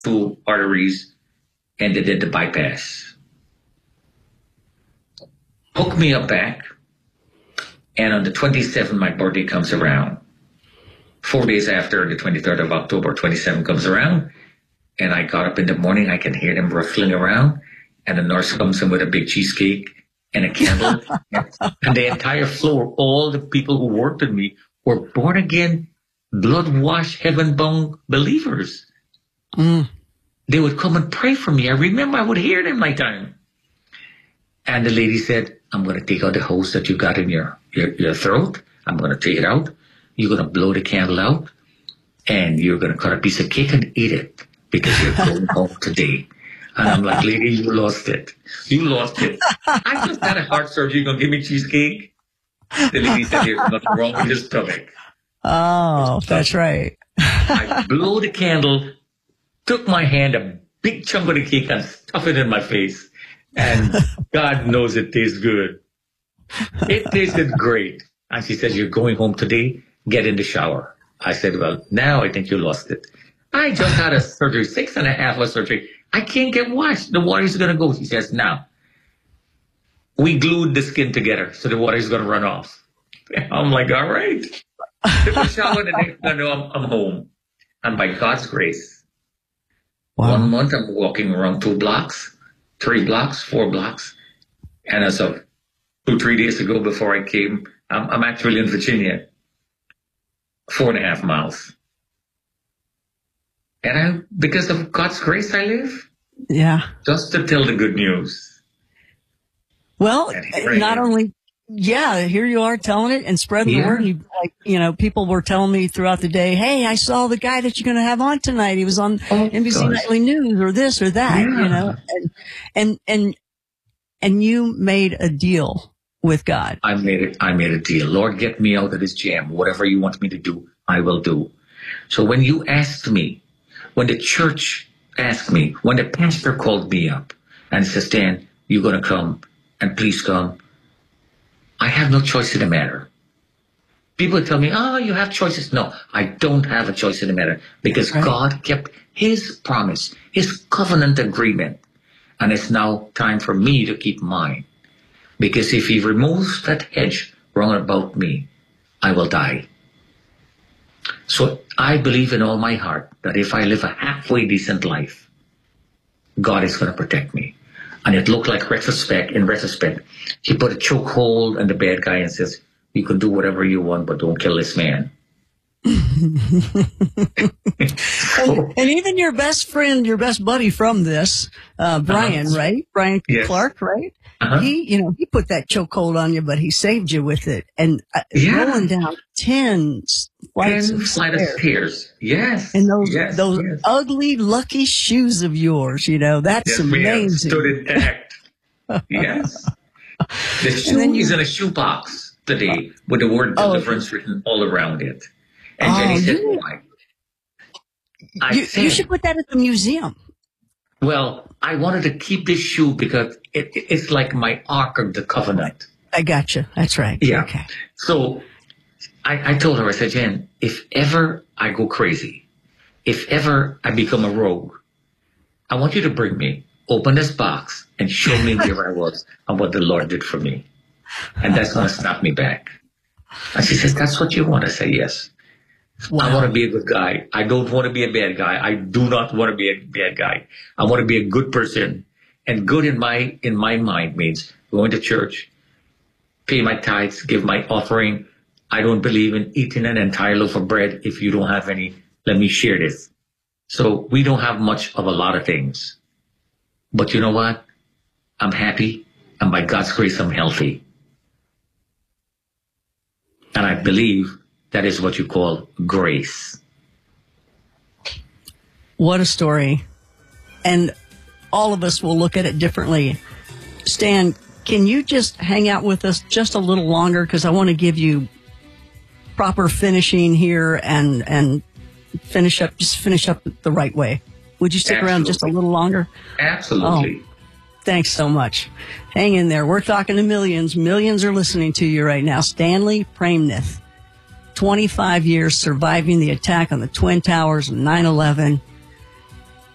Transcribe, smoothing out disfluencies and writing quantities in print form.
two arteries, and they did the bypass. Hooked me up back, and on the 27th, my birthday comes around. 4 days after, the 23rd of October, 27 comes around, and I got up in the morning. I can hear them rustling around, and the nurse comes in with a big cheesecake and a candle. And the entire floor, all the people who worked with me were born again, blood-washed, heaven-bound believers. They would come and pray for me. I remember I would hear them nighttime. And the lady said, I'm going to take out the hose that you got in your throat. I'm going to take it out. You're going to blow the candle out. And you're going to cut a piece of cake and eat it because you're going home today. And I'm like, lady, you lost it. You lost it. I just had a heart surgery. You're going to give me cheesecake? The lady said, there's nothing wrong with your stomach. Oh, that's right. I blew the candle, took my hand, a big chunk of the cake, and stuffed it in my face. And God knows it tastes good. It tasted great. And she said, you're going home today? Get in the shower. I said, well, now I think you lost it. I just had a surgery, 6.5 hours surgery. I can't get washed. The water is going to go. She says, now, we glued the skin together, so the water is going to run off. I'm like, all right. Took a shower, the next thing I know, I'm home. And by God's grace, 1 month I'm walking around 2 blocks, 3 blocks, 4 blocks. And as of 2-3 days ago before I came, I'm actually in Virginia, 4.5 miles. And because of God's grace, I live. Yeah. Just to tell the good news. Well, not only, here you are telling it and spreading the word. People were telling me throughout the day, hey, I saw the guy that you're going to have on tonight. He was on NBC Nightly News or this or that, and you made a deal with God. I made a deal. Lord, get me out of this jam. Whatever you want me to do, I will do. So when you asked me, when the church asked me, when the pastor called me up and says, Stan, you're going to come and please come. I have no choice in the matter. People tell me, oh, you have choices. No, I don't have a choice in the matter because God kept his promise, his covenant agreement. And it's now time for me to keep mine. Because if he removes that hedge round about me, I will die. So I believe in all my heart that if I live a halfway decent life, God is going to protect me. And it looked like in retrospect, he put a chokehold on the bad guy and says, you can do whatever you want, but don't kill this man. and even your best friend, your best buddy from this, Brian, right? Brian Clark, right? He put that chokehold on you, but he saved you with it. And rolling down 10 flights of stairs. Yes. And those ugly, lucky shoes of yours, that's amazing. Stood intact. Yes. The shoe is in a shoebox today with the word deliverance written all around it. And Jenny said, why? You should put that at the museum. Well, I wanted to keep this shoe because it's like my Ark of the Covenant. I gotcha. That's right. Yeah. Okay. So I told her, I said, Jen, if ever I go crazy, if ever I become a rogue, I want you to bring me, open this box, and show me where I was and what the Lord did for me. And that's going to snap me back. And she says, that's what you want? I say, yes. Wow. I want to be a good guy. I don't want to be a bad guy. I do not want to be a bad guy. I want to be a good person. And good in my mind means going to church, pay my tithes, give my offering. I don't believe in eating an entire loaf of bread if you don't have any. Let me share this. So we don't have much of a lot of things. But you know what? I'm happy. And by God's grace, I'm healthy. And I believe that is what you call grace. What a story. And all of us will look at it differently. Stan, can you just hang out with us just a little longer? Because I want to give you proper finishing here and finish up the right way. Would you stick around just a little longer? Absolutely. Oh, thanks so much. Hang in there. We're talking to millions. Millions are listening to you right now. Stanley Praimnath. 25 years surviving the attack on the Twin Towers and 9/11.